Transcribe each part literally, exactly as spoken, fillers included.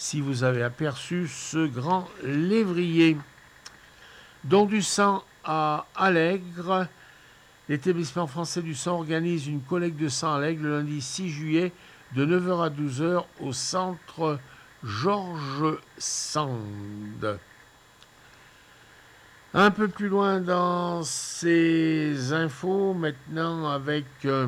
si vous avez aperçu ce grand lévrier. Don du sang à Allègre. L'établissement français du sang organise une collecte de sang à Allègre le lundi six juillet de neuf heures à douze heures au centre Georges Sand. Un peu plus loin dans ces infos, maintenant avec euh,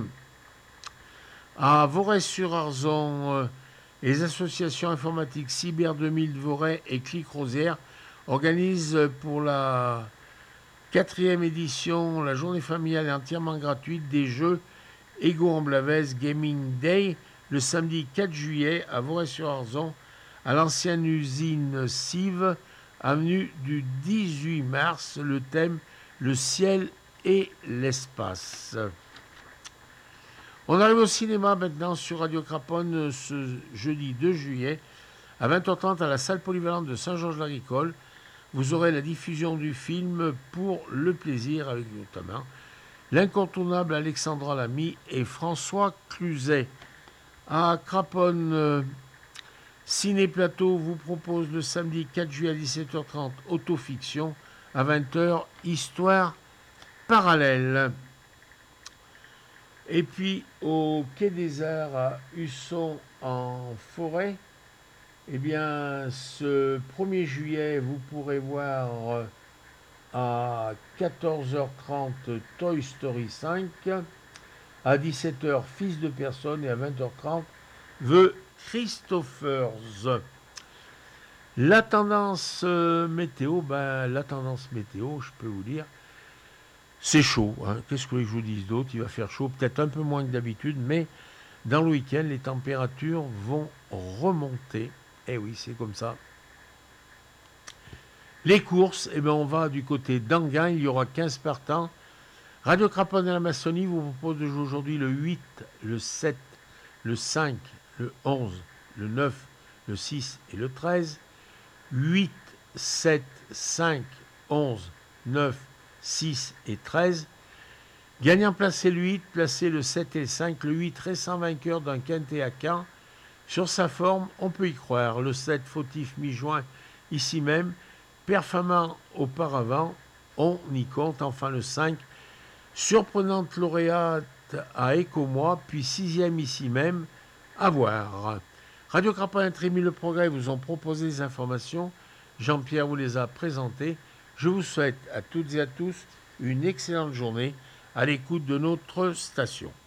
à Voray-sur-Arzon, euh, les associations informatiques Cyber deux mille de Voray et Clic Rosière organisent pour la quatrième édition, la journée familiale et entièrement gratuite des jeux Ego en Blavet Gaming Day le samedi quatre juillet à Voray-sur-Arzon, à l'ancienne usine Cive, avenue du dix-huit mars, le thème le ciel et l'espace. On arrive au cinéma maintenant sur Radio Craponne ce jeudi deux juillet à vingt heures trente à la salle polyvalente de Saint-Georges-l'Agricole. Vous aurez la diffusion du film Pour le plaisir avec notamment l'incontournable Alexandra Lamy et François Cluzet. À Craponne, euh, Ciné Plateau vous propose le samedi quatre juillet à dix-sept heures trente Autofiction, à vingt heures Histoire parallèle. Et puis au Quai des Arts à Husson en Forêt, eh bien ce premier juillet vous pourrez voir à quatorze heures trente Toy Story cinq, à dix-sept heures Fils de personne et à vingt heures trente The Christophers. La tendance euh, météo, ben, la tendance météo, je peux vous dire, c'est chaud. Hein. Qu'est-ce que je vous dise d'autre? Il va faire chaud, peut-être un peu moins que d'habitude, mais dans le week-end, les températures vont remonter. Eh oui, c'est comme ça. Les courses, eh ben, on va du côté d'Anguin, il y aura quinze partants. Radio Craponne et la Maçonnie vous propose de jouer aujourd'hui le huit, le sept, le cinq, le onze, le neuf, le six et le treize. huit, sept, cinq, onze, neuf, six et treize. Gagnant placé le huit, placé le sept et le cinq. Le huit, récent vainqueur d'un quintet à Caen. Sur sa forme, on peut y croire. Le sept, fautif mi-juin, ici même. Performant auparavant, on y compte. Enfin le cinq, surprenante lauréate à Écomois, puis sixième ici même, à voir. Radio Craponne et Trémy Le Progrès vous ont proposé des informations. Jean-Pierre vous les a présentées. Je vous souhaite à toutes et à tous une excellente journée à l'écoute de notre station.